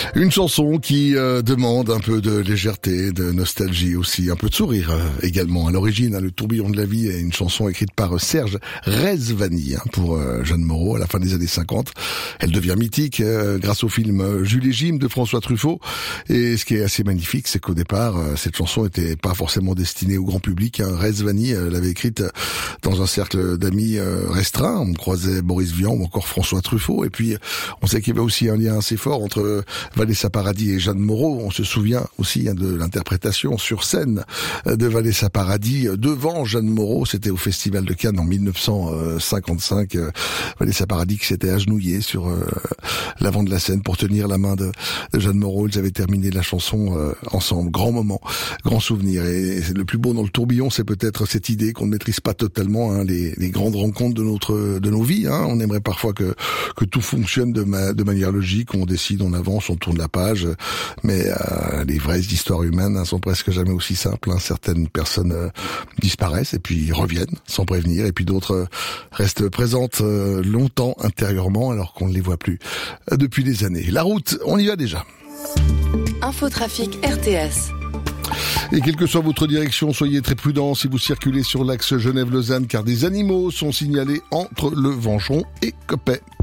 Une chanson qui demande un peu de légèreté, de nostalgie aussi, un peu de sourire également. À l'origine, Le tourbillon de la vie est une chanson écrite par Serge Rezvani pour Jeanne Moreau à la fin des années 50. Elle devient mythique grâce au film Jules et Jim de François Truffaut. Et ce qui est assez magnifique, c'est qu'au départ, cette chanson n'était pas forcément destinée au grand public. Rezvani l'avait écrite dans un cercle d'amis restreint. On croisait Boris Vian ou encore François Truffaut. Et puis, on sait qu'il y avait aussi un lien assez fort entre Vanessa Paradis et Jeanne Moreau. On se souvient aussi de l'interprétation sur scène de Vanessa Paradis devant Jeanne Moreau. C'était au Festival de Cannes en 1955. Vanessa Paradis qui s'était agenouillée sur l'avant de la scène pour tenir la main de Jeanne Moreau. Ils avaient terminé la chanson ensemble. Grand moment, grand souvenir. Et le plus beau dans le tourbillon, c'est peut-être cette idée qu'on ne maîtrise pas totalement les grandes rencontres de nos vies. On aimerait parfois que tout fonctionne de manière logique. On décide, on avance, on tourne la page. Mais les vraies histoires humaines sont presque jamais aussi simples. Certaines personnes disparaissent et puis reviennent sans prévenir. Et puis d'autres restent présentes longtemps intérieurement alors qu'on ne les voit plus depuis des années. La route, on y va déjà. Infotrafic RTS. Et quelle que soit votre direction, soyez très prudents si vous circulez sur l'axe Genève-Lausanne car des animaux sont signalés entre le Vengeron et Coppet.